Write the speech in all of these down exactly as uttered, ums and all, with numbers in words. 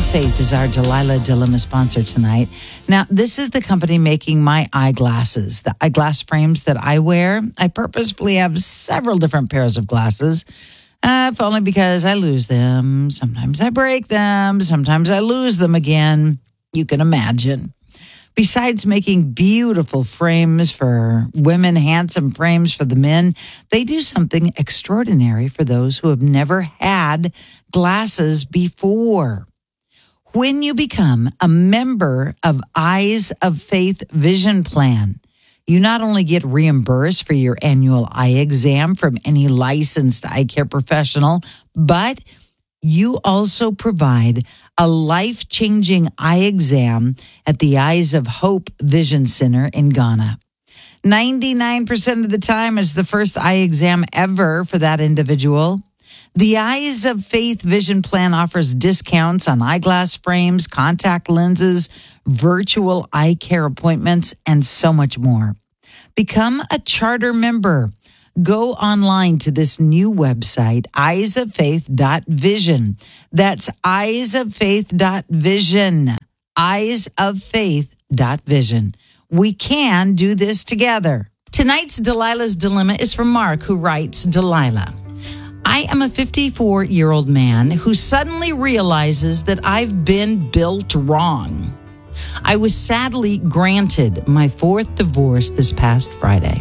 Faith is our Delilah Dilemma sponsor tonight. Now, this is the company making my eyeglasses, the eyeglass frames that I wear. I purposefully have several different pairs of glasses, uh, if only because I lose them. Sometimes I break them. Sometimes I lose them again. You can imagine. Besides making beautiful frames for women, handsome frames for the men, they do something extraordinary for those who have never had glasses before. When you become a member of Eyes of Faith Vision Plan, you not only get reimbursed for your annual eye exam from any licensed eye care professional, but you also provide a life-changing eye exam at the Eyes of Hope Vision Center in Ghana. ninety-nine percent of the time is the first eye exam ever for that individual. The Eyes of Faith Vision Plan offers discounts on eyeglass frames, contact lenses, virtual eye care appointments, and so much more. Become a charter member. Go online to this new website, eyes of faith dot vision. That's eyes of faith dot vision. eyes of faith dot vision. We can do this together. Tonight's Delilah's Dilemma is from Mark, who writes, Delilah, I am a fifty-four-year-old man who suddenly realizes that I've been built wrong. I was sadly granted my fourth divorce this past Friday.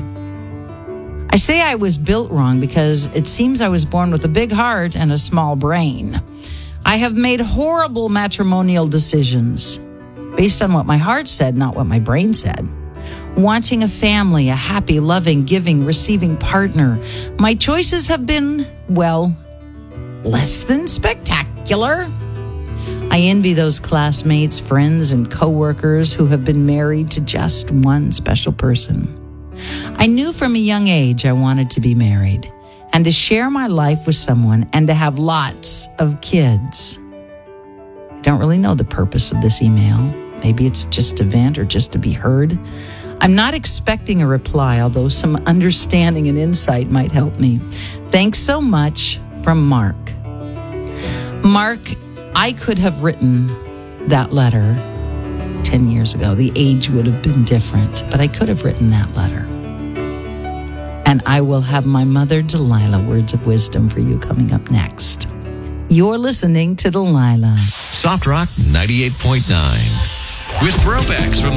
I say I was built wrong because it seems I was born with a big heart and a small brain. I have made horrible matrimonial decisions based on what my heart said, not what my brain said. Wanting a family, a happy, loving, giving, receiving partner. My choices have been, well, less than spectacular. I envy those classmates, friends, and coworkers who have been married to just one special person. I knew from a young age I wanted to be married and to share my life with someone and to have lots of kids. I don't really know the purpose of this email. Maybe it's just a vent or just to be heard. I'm not expecting a reply, although some understanding and insight might help me. Thanks so much, from Mark. Mark, I could have written that letter ten years ago. The age would have been different, but I could have written that letter. And I will have my mother, Delilah, words of wisdom for you coming up next. You're listening to Delilah. Soft Rock ninety-eight point nine with throwbacks from